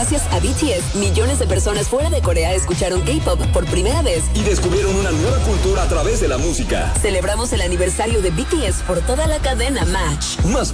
Gracias a BTS, millones de personas fuera de Corea escucharon K-pop por primera vez y descubrieron una nueva cultura a través de la música. Celebramos el aniversario de BTS por toda la cadena Match. Más